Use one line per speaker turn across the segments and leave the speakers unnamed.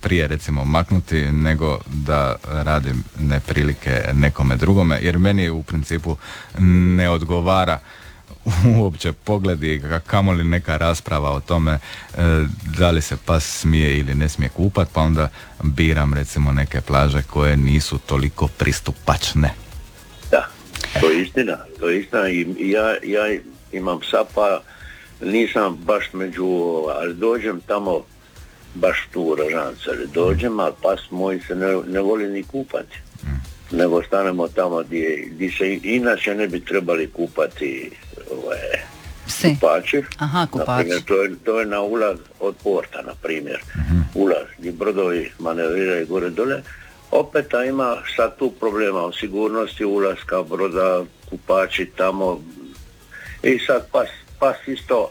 prije recimo maknuti nego da radim neprilike nekome drugome, jer meni u principu ne odgovara uopće pogledi, kamoli neka rasprava o tome da li se pas smije ili ne smije kupat, pa onda biram recimo neke plaže koje nisu toliko pristupačne.
Da, to je istina i ja imam psa, pa nisam baš ali dođem tamo baš tu u Ražance, ali dođem, ali pas moj se ne voli ni kupati. Nego stanemo tamo gdje se inače ne bi trebali kupati kupači.
Aha, kupači.
Naprimjer, to je na ulaz od porta, na primjer. Ulaz gdje brodovi manevriraju gore dole. Opet ima sad tu problema o sigurnosti ulaska broda, kupači tamo. I sad pas isto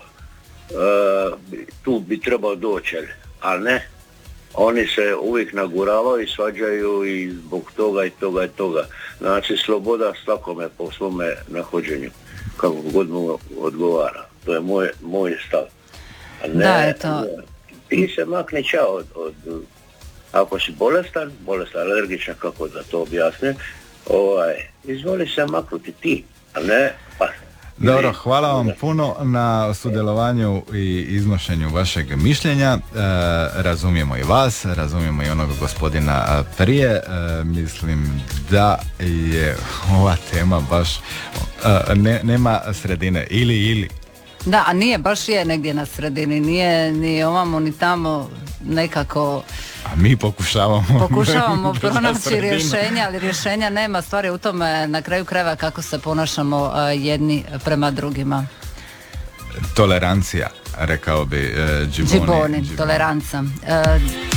tu bi trebao doći, ali ne. Oni se uvijek naguravaju i svađaju i zbog toga i toga i toga. Znači, sloboda svakome po svome nahođenju, kako god mu odgovara. To je moj stav. A ne,
da, eto.
Ti se makne čao ako si bolestan, alergičan, kako da to objasnim, izvoli se maknuti ti, a ne pas.
Dobro, hvala vam puno na sudjelovanju i iznošenju vašeg mišljenja. Razumijemo i vas, razumijemo i onog gospodina prije. Mislim da je ova tema baš nema sredine, ili.
Da, a nije, baš je negdje na sredini, nije ni ovamo ni tamo nekako.
A mi pokušavamo
pronaći rješenja, ali rješenja nema. Stvar je u tome na kraju krajeva kako se ponašamo jedni prema drugima.
Tolerancija, rekao bi Džiboni.
Toleranca.